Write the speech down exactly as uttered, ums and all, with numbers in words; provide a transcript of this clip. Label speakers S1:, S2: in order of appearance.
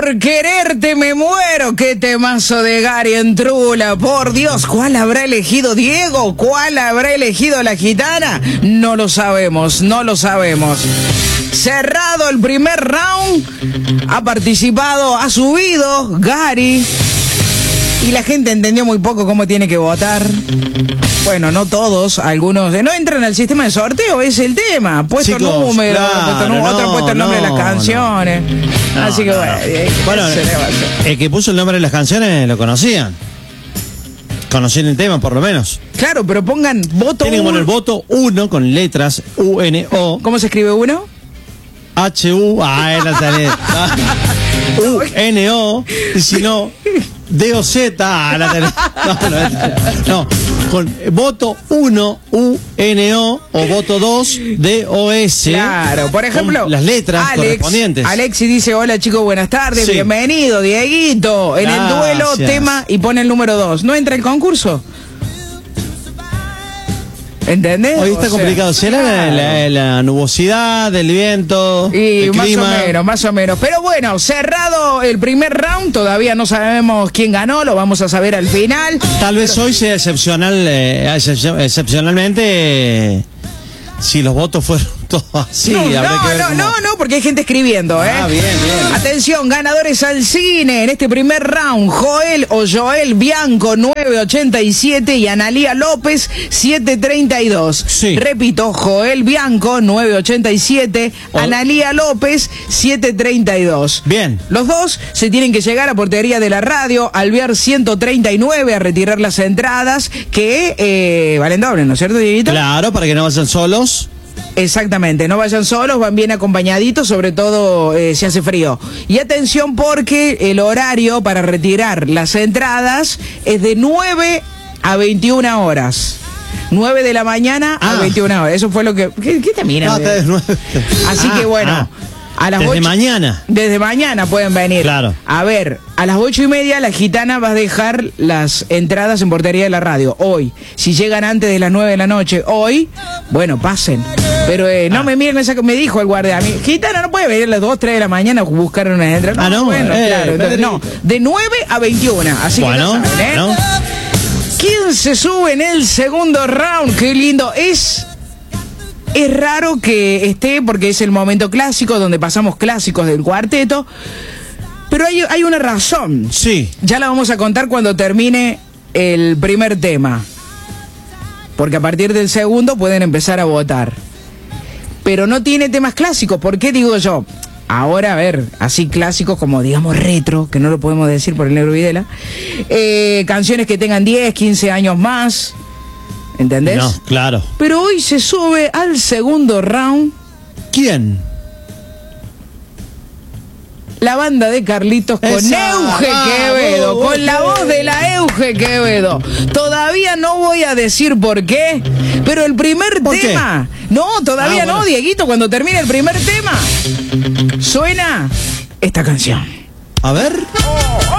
S1: Por quererte me muero. Qué temazo de Gary en Trula. Por Dios, ¿cuál habrá elegido Diego? ¿Cuál habrá elegido la gitana? No lo sabemos, no lo sabemos. Cerrado el primer round. Ha participado, ha subido Gary. Y la gente entendió muy poco cómo tiene que votar. Bueno, no todos, algunos no entran al sistema de sorteo, es el tema. Puesto
S2: Chicos,
S1: número,
S2: claro,
S1: puesto número,
S2: no,
S1: otro puesto el nombre
S2: no,
S1: de las canciones.
S2: No,
S1: Así que
S2: no,
S1: bueno,
S2: no.
S1: eh,
S2: Bueno,
S1: se le va a hacer.
S2: el que puso el nombre de las canciones lo conocían. Conocían el tema, por lo menos.
S1: Claro, pero pongan voto
S2: Tienen que poner
S1: uno.
S2: voto uno con letras U N O.
S1: ¿Cómo se escribe uno?
S2: H U A N U N O. Y si no, D O Z. Ah, la tenés. No, no, no, con voto uno U N O o voto dos D O S.
S1: Claro, por ejemplo,
S2: con las letras
S1: Alex,
S2: correspondientes.
S1: Alexi dice: hola chicos, buenas tardes,
S2: Sí.
S1: bienvenido, Dieguito. En
S2: Gracias.
S1: el duelo, tema y pone el número dos. ¿No entra el concurso? ¿Entendés?
S2: Hoy está
S1: O sea,
S2: complicado. ¿Será
S1: claro.
S2: la, la, la nubosidad, el viento,
S1: Y
S2: el
S1: más
S2: clima?
S1: o menos, más o menos. Pero bueno, cerrado el primer round, todavía no sabemos quién ganó, lo vamos a saber al final.
S2: Tal vez hoy sea excepcional, eh, excep- excepcionalmente, eh, si los votos fueron todos así.
S1: no,
S2: habrá
S1: no,
S2: que ver
S1: no,
S2: cómo-
S1: no, no, porque hay gente escribiendo, ¿eh?
S2: Ah, bien, bien.
S1: Atención, ganadores al cine en este primer round. Joel o Joel Bianco, nueve ochenta y siete y Analía López, siete treinta y dos.
S2: Sí.
S1: Repito, Joel Bianco, nueve ochenta y siete,
S2: O-
S1: Analía López, siete treinta y dos.
S2: Bien.
S1: Los dos se tienen que llegar a portería de la radio, Alvear ciento treinta y nueve, a retirar las entradas que eh, valen doble, ¿no es cierto, Dieguito?
S2: Claro, para que no vayan solos.
S1: Exactamente, no vayan solos, van bien acompañaditos, sobre todo eh, si hace frío. Y atención porque el horario para retirar las entradas es de nueve a veintiuna horas. nueve de la mañana
S2: Ah.
S1: a veintiuna horas. Eso fue lo que... ¿Qué, qué te miras?
S2: No, está de nuevo.
S1: Así
S2: Ah,
S1: que bueno,
S2: ah.
S1: a las
S2: Desde
S1: ocho-
S2: mañana.
S1: Desde mañana pueden venir.
S2: Claro.
S1: A ver, a las ocho y media la gitana va a dejar las entradas en portería de la radio. Hoy, si llegan antes de las nueve de la noche, hoy, bueno, pasen. Pero eh, no
S2: Ah.
S1: me miren esa que me dijo el guardia. A mí, gitana no puede venir a las dos, tres de la mañana a buscar unas entradas.
S2: Ah, ¿no?
S1: Bueno,
S2: Eh,
S1: claro. Entonces, no, de nueve a veintiuna. Así
S2: Bueno,
S1: que ya saben, ¿eh?
S2: bueno.
S1: ¿Quién se sube en el segundo round? Qué lindo. Es... Es raro que esté porque es el momento clásico donde pasamos clásicos del cuarteto, pero hay, hay una razón.
S2: Sí.
S1: Ya la vamos a contar cuando termine el primer tema, porque a partir del segundo pueden empezar a votar. Pero no tiene temas clásicos. ¿Por qué digo yo? Ahora, a ver, así clásicos como, digamos, retro, que no lo podemos decir por el Negro Videla, eh, canciones que tengan diez, quince años más, ¿entendés?
S2: No, claro.
S1: Pero hoy se sube al segundo round
S2: ¿Quién?
S1: la banda de Carlitos con
S2: Esa.
S1: Euge
S2: Ah,
S1: Quevedo,
S2: vos,
S1: con la
S2: vos.
S1: voz de la Euge Quevedo. Todavía no voy a decir por qué, pero el primer
S2: ¿Por qué?
S1: tema... No, todavía
S2: Ah,
S1: no,
S2: bueno.
S1: Dieguito, cuando termine el primer tema, suena esta canción.
S2: A ver.
S1: ¡Oh,